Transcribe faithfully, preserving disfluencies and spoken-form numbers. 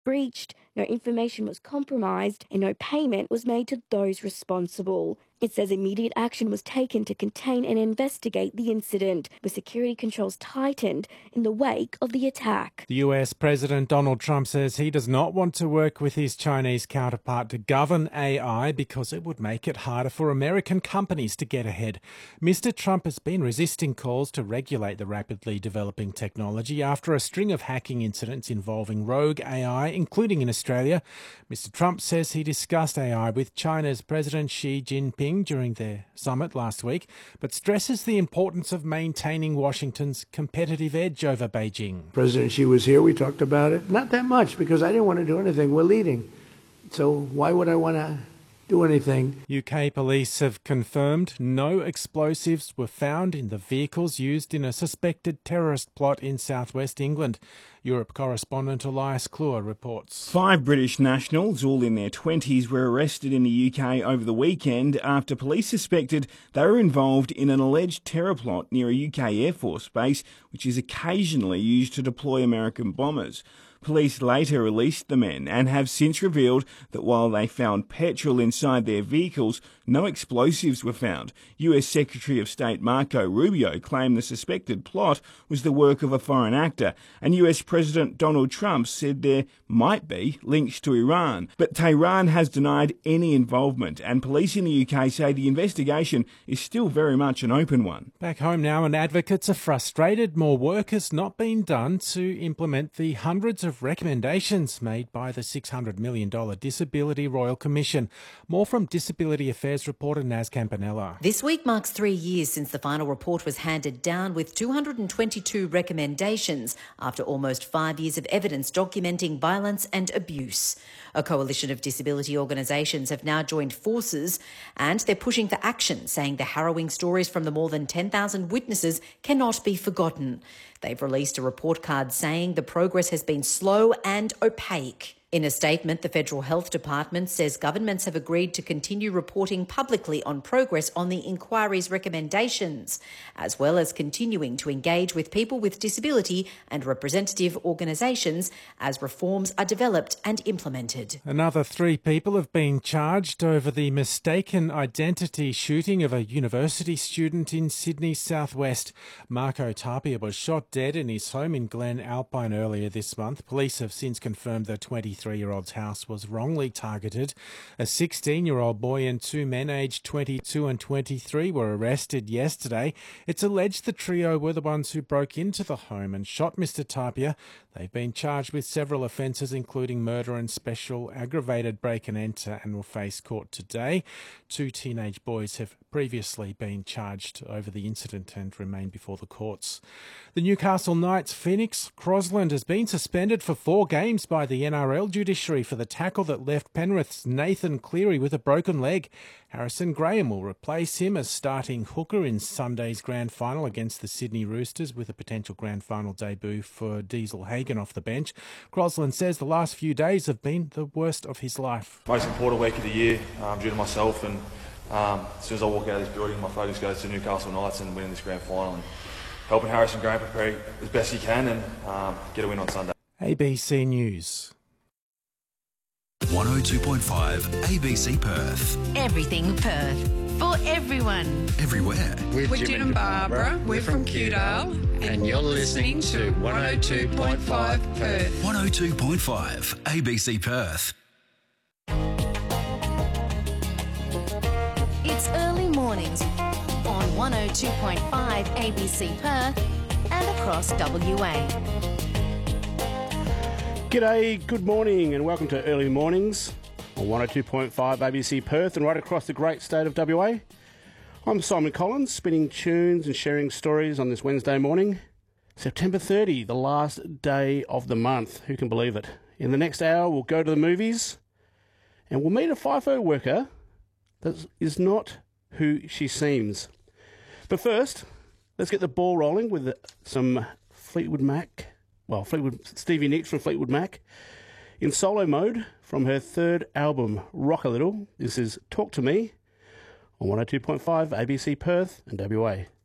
breached, no information was compromised, and no payment was made to those responsible. It says immediate action was taken to contain and investigate the incident, with security controls tightened in the wake of the attack. The U S President Donald Trump says he does not want to work with his Chinese counterpart to govern A I because it would make it harder for American companies to get ahead. Mister Trump has been resisting calls to regulate the rapidly developing technology after a string of hacking incidents involving rogue A I, including in Australia. Mister Trump says he discussed A I with China's President Xi Jinping during their summit last week, but stresses the importance of maintaining Washington's competitive edge over Beijing. President Xi was here. We talked about it. Not that much, because I didn't want to do anything. We're leading. So why would I want to do anything? U K police have confirmed no explosives were found in the vehicles used in a suspected terrorist plot in southwest England. Europe correspondent Elias Kluwer reports. Five British nationals, all in their twenties, were arrested in the U K over the weekend after police suspected they were involved in an alleged terror plot near a U K Air Force base, which is occasionally used to deploy American bombers. Police later released the men and have since revealed that while they found petrol inside their vehicles, no explosives were found. U S Secretary of State Marco Rubio claimed the suspected plot was the work of a foreign actor, and U S President Donald Trump said there might be links to Iran. But Tehran has denied any involvement, and police in the U K say the investigation is still very much an open one. Back home now, and advocates are frustrated more work has not been done to implement the hundreds of recommendations made by the six hundred million dollars Disability Royal Commission. More from Disability Affairs reporter Naz Campanella. This week marks three years since the final report was handed down, with two hundred twenty-two recommendations after almost five years of evidence documenting violence and abuse. A coalition of disability organisations have now joined forces, and they're pushing for action, saying the harrowing stories from the more than ten thousand witnesses cannot be forgotten. They've released a report card saying the progress has been slow and opaque. In a statement, the Federal Health Department says governments have agreed to continue reporting publicly on progress on the inquiry's recommendations, as well as continuing to engage with people with disability and representative organisations as reforms are developed and implemented. Another three people have been charged over the mistaken identity shooting of a university student in Sydney's southwest. Marco Tapia was shot dead in his home in Glen Alpine earlier this month. Police have since confirmed the twenty-three-year-old's house was wrongly targeted. A sixteen-year-old boy and two men aged twenty-two and twenty-three were arrested yesterday. It's alleged the trio were the ones who broke into the home and shot Mister Tapia. They've been charged with several offences, including murder and special aggravated break and enter, and will face court today. Two teenage boys have previously been charged over the incident and remain before the courts. The Newcastle Knights' Phoenix Crosland has been suspended for four games by the N R L judiciary for the tackle that left Penrith's Nathan Cleary with a broken leg. Harrison Graham will replace him as starting hooker in Sunday's grand final against the Sydney Roosters, with a potential grand final debut for Diesel Hagen off the bench. Crosland says the last few days have been the worst of his life. Most important week of the year um, due to myself, and um, as soon as I walk out of this building, my focus goes to Newcastle Knights and winning this grand final and helping Harrison Graham prepare as best he can and um, get a win on Sunday. A B C News. one oh two point five A B C Perth. Everything Perth. For everyone. Everywhere. We're, We're Jim and Barbara. We're, We're from Kewdale. And, and you're listening to one oh two point five Perth. one oh two point five A B C Perth. It's early mornings on one oh two point five A B C Perth and across W A. G'day, good morning and welcome to Early Mornings on one oh two point five A B C Perth and right across the great state of W A. I'm Simon Collins, spinning tunes and sharing stories on this Wednesday morning. September thirtieth, the last day of the month. Who can believe it? In the next hour, we'll go to the movies and we'll meet a FIFO worker that is not who she seems. But first, let's get the ball rolling with some Fleetwood Mac. Well, Fleetwood, Stevie Nicks from Fleetwood Mac in solo mode from her third album, Rock a Little. This is Talk to Me on one oh two point five A B C Perth and W A.